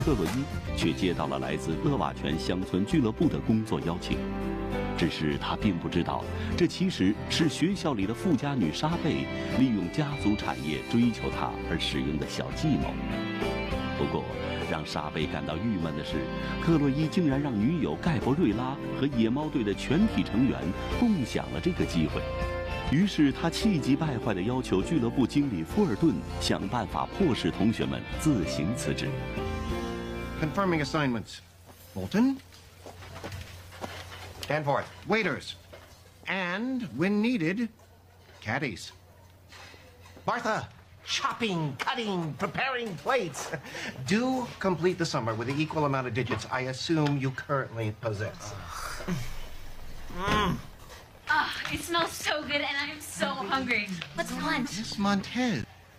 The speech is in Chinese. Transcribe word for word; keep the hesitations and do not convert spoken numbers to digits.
克洛伊却接到了来自勒瓦泉乡村俱乐部的工作邀请，只是他并不知道，这其实是学校里的富家女莎贝利用家族产业追求他而使用的小计谋。不过，让莎贝感到郁闷的是，克洛伊竟然让女友盖博瑞拉和野猫队的全体成员共享了这个机会。于是他气急败坏地要求俱乐部经理富尔顿想办法迫使同学们自行辞职。 Confirming assignments. Bolton. Danforth. Waiters. And, when needed, caddies. Martha. Chopping, cutting, preparing plates. Do complete the summer with the equal amount of digits I assume you currently possess. Mm. Ah, it smells so good and I'm so hungry. What's for lunch? Miss Montez.